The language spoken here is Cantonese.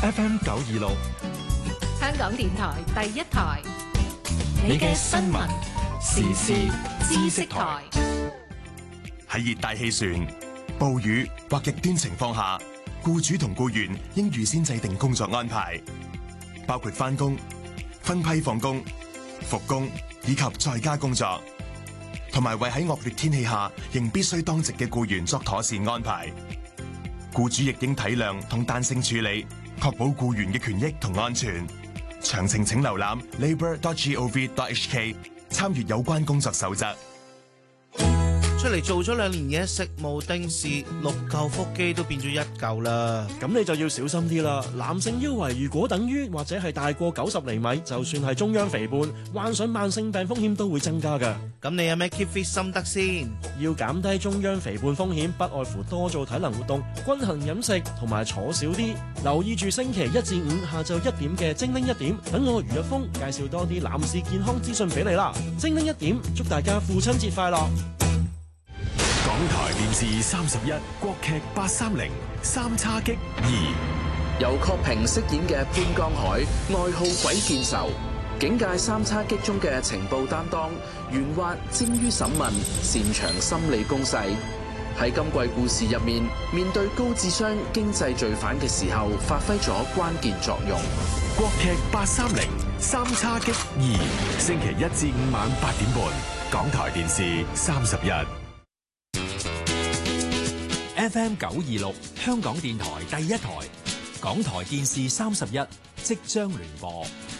FM 926， 香港電台第一台，你嘅新聞時事知識台。 喺熱帶氣旋、暴雨或極端情況下，僱主同僱員應預先制定工作安排，包括返工、分批放工、復工以及在家工作，同埋為喺惡劣天氣下仍必須當值嘅僱員作妥善安排。僱主亦應體諒同彈性處理，確保僱員嘅權益同安全。詳情請瀏覽 labour.gov.hk， 參閱有關工作守則。 出嚟做咗2年嘢，食無定時，6嚿腹肌都變咗1嚿啦。 咁你就要小心啲啦。男性腰圍如果等於或者係大過90厘米，就算係中央肥胖，患上慢性病風險都會增加㗎。 咁你有咩 keep fit 心得先？ 要減低中央肥胖風險，不外乎多做體能活動、均衡飲食同埋坐少啲。留意住星期1至5下晝1點嘅精靈1點，等我余日峰介紹多啲男士健康資訊俾你啦。精靈1點，祝大家父親節快樂！ 港台電視31國劇830三叉戟2， 由郝平飾演嘅潘江海，外號鬼見愁，警界三叉戟中嘅情報擔當，圓滑精於審問，擅長心理攻勢。喺今季故事入面，面對高智商經濟罪犯嘅時候，發揮咗關鍵作用。 國劇830三叉戟2，星期1至5晚8點半，港台電視31。 FM 926，香港電台第一台，港台電視31即將聯播。